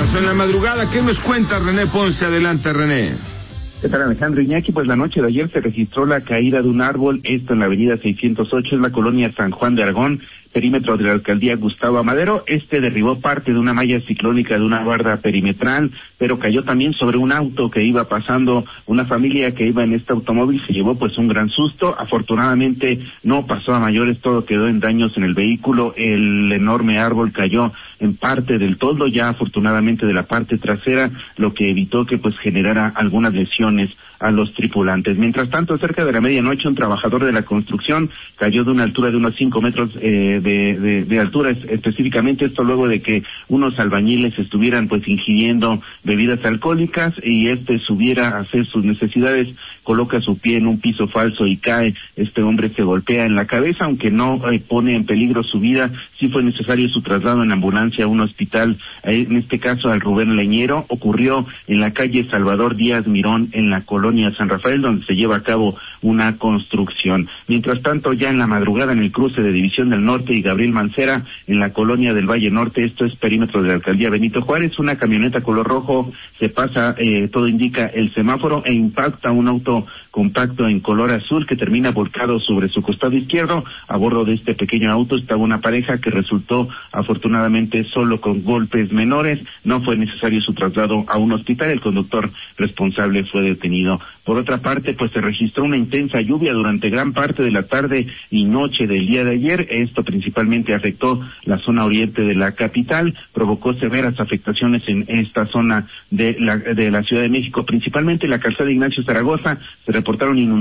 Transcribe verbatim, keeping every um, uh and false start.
Caso en la madrugada, ¿qué nos cuenta René Ponce? Adelante, René. ¿Qué tal, Alejandro Iñaki? Pues la noche de ayer se registró la caída de un árbol, esto en la avenida seiscientos ocho, en la colonia San Juan de Aragón, perímetro de la alcaldía Gustavo Amadero. Este derribó parte de una malla ciclónica de una barda perimetral, pero cayó también sobre un auto que iba pasando. Una familia que iba en este automóvil se llevó pues un gran susto. Afortunadamente no pasó a mayores, todo quedó en daños en el vehículo. El enorme árbol cayó en parte del toldo, ya afortunadamente de la parte trasera, lo que evitó que pues generara algunas lesiones a los tripulantes. Mientras tanto, cerca de la medianoche, un trabajador de la construcción cayó de una altura de unos cinco metros eh, de, de, de altura, específicamente esto luego de que unos albañiles estuvieran pues ingiriendo bebidas alcohólicas y este subiera a hacer sus necesidades, coloca su pie en un piso falso y cae. Este hombre se golpea en la cabeza, aunque no eh, pone en peligro su vida. Sí fue necesario su traslado en ambulancia a un hospital, eh, en este caso al Rubén Leñero. Ocurrió en la calle Salvador Díaz Mirón, en la colonia San Rafael, donde se lleva a cabo una construcción. Mientras tanto, ya en la madrugada, en el cruce de División del Norte y Gabriel Mancera, en la colonia del Valle Norte, esto es perímetro de la alcaldía Benito Juárez, una camioneta color rojo se pasa, eh, todo indica, el semáforo e impacta un auto compacto en color azul que termina volcado sobre su costado izquierdo. A bordo de este pequeño auto estaba una pareja que resultó afortunadamente solo con golpes menores. No fue necesario su traslado a un hospital. El conductor responsable fue detenido. Por otra parte, pues se registró una intensa lluvia durante gran parte de la tarde y noche del día de ayer. Esto principalmente afectó la zona oriente de la capital, provocó severas afectaciones en esta zona de la, de la Ciudad de México, principalmente la calzada Ignacio Zaragoza. Se reportaron inundaciones